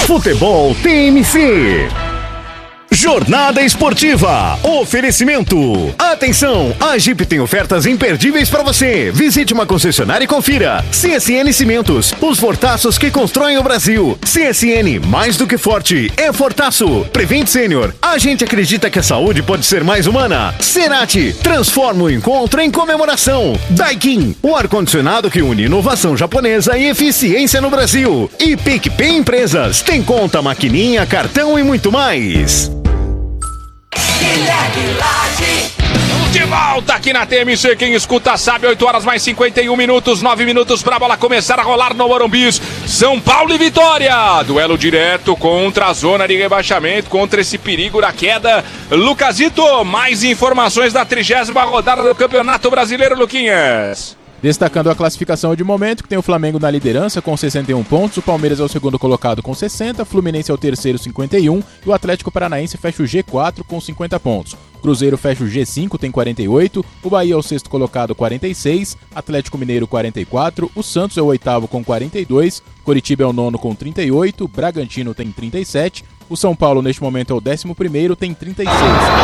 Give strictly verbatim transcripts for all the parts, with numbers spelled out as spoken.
Futebol T M C. Jornada Esportiva. Oferecimento. Atenção, a Jeep tem ofertas imperdíveis para você. Visite uma concessionária e confira. C S N Cimentos, os fortaços que constroem o Brasil. C S N, mais do que forte, é fortaço. Prevent Sênior, a gente acredita que a saúde pode ser mais humana. Cerati, transforma o encontro em comemoração. Daikin, o ar-condicionado que une inovação japonesa e eficiência no Brasil. E PicPay Empresas, tem conta, maquininha, cartão e muito mais. De volta aqui na T M C, quem escuta sabe, oito horas mais cinquenta e um minutos, nove minutos pra bola começar a rolar no Morumbi. São Paulo e Vitória, duelo direto contra a zona de rebaixamento, contra esse perigo da queda. Lucasito, mais informações da trigésima rodada do Campeonato Brasileiro, Luquinhas. Destacando a classificação de momento, que tem o Flamengo na liderança com sessenta e um pontos, o Palmeiras é o segundo colocado com sessenta, Fluminense é o terceiro cinquenta e um e o Atlético Paranaense fecha o G quatro com cinquenta pontos. Cruzeiro fecha o G cinco, tem quarenta e oito, o Bahia é o sexto colocado, quarenta e seis, Atlético Mineiro quarenta e quatro, o Santos é o oitavo com quarenta e dois, Coritiba é o nono com trinta e oito, Bragantino tem trinta e sete, o São Paulo neste momento é o décimo primeiro, tem trinta e seis.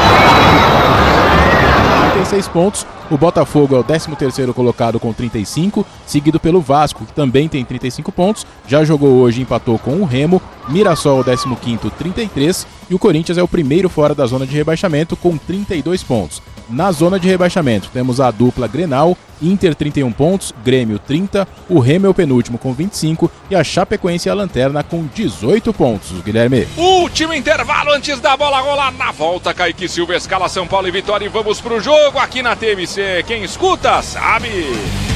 trinta e seis pontos, o Botafogo é o décimo terceiro colocado com trinta e cinco, seguido pelo Vasco, que também tem trinta e cinco pontos, já jogou hoje e empatou com o Remo, Mirassol é o décimo quinto, trinta e três, e o Corinthians é o primeiro fora da zona de rebaixamento com trinta e dois pontos. Na zona de rebaixamento temos a dupla Grenal, Inter trinta e um pontos, Grêmio trinta, o Remo é o penúltimo com vinte e cinco e a Chapecoense é a lanterna com dezoito pontos, Guilherme. Último intervalo antes da bola rolar. Na volta, Kaique Silva escala São Paulo e Vitória e vamos pro jogo aqui na T M C. Quem escuta sabe.